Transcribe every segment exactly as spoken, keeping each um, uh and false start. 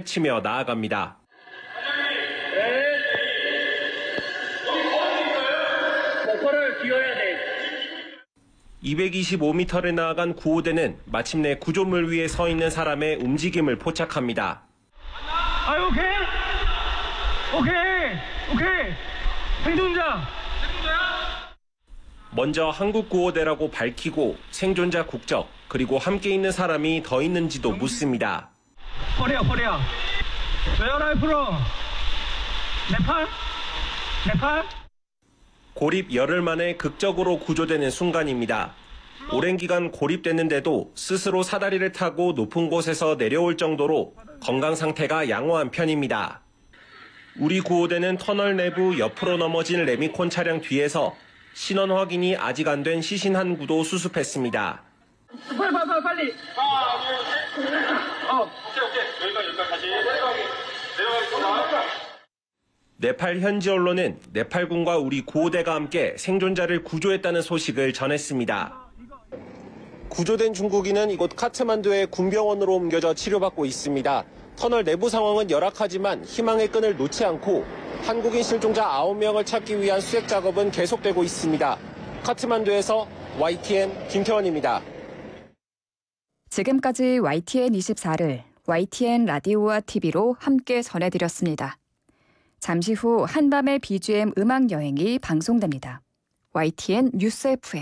펼치며 나아갑니다. 목표를 기어야 돼. 이백이십오 미터를 나아간 구호대는 마침내 구조물 위에 서 있는 사람의 움직임을 포착합니다. 아, 오케이? 오케이! 오케이! 생존자! 먼저 한국 구호대라고 밝히고 생존자 국적 그리고 함께 있는 사람이 더 있는지도 묻습니다. 코리아, 코리아. Where are you from? 네팔? 네팔? 고립 열흘 만에 극적으로 구조되는 순간입니다. 오랜 기간 고립됐는데도 스스로 사다리를 타고 높은 곳에서 내려올 정도로 건강 상태가 양호한 편입니다. 우리 구호대는 터널 내부 옆으로 넘어진 레미콘 차량 뒤에서 신원 확인이 아직 안 된 시신 한 구도 수습했습니다. 빨리, 빨리, 빨리, 빨리. 하나, 둘, 셋. 어. 오케이, 오케이. 여기까지, 여기까지 다시. 내려가겠습니다. 네팔 현지 언론은 네팔군과 우리 구호대가 함께 생존자를 구조했다는 소식을 전했습니다. 구조된 중국인은 이곳 카트만두의 군병원으로 옮겨져 치료받고 있습니다. 터널 내부 상황은 열악하지만 희망의 끈을 놓지 않고 한국인 실종자 아홉 명을 찾기 위한 수색 작업은 계속되고 있습니다. 카트만두에서 와이티엔 김태원입니다. 지금까지 와이티엔 이십사를 와이티엔 라디오와 티비로 함께 전해드렸습니다. 잠시 후 한밤의 비지엠 음악 여행이 방송됩니다. 와이티엔 뉴스 에프엠.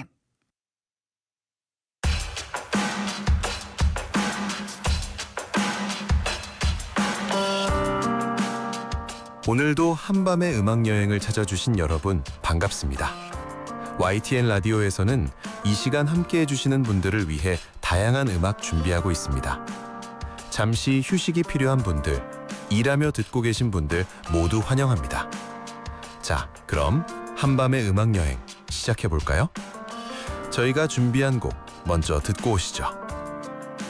오늘도 한밤의 음악 여행을 찾아주신 여러분 반갑습니다. 와이티엔 라디오에서는 이 시간 함께해 주시는 분들을 위해 다양한 음악 준비하고 있습니다. 잠시 휴식이 필요한 분들, 일하며 듣고 계신 분들 모두 환영합니다. 자, 그럼 한밤의 음악 여행 시작해 볼까요? 저희가 준비한 곡 먼저 듣고 오시죠.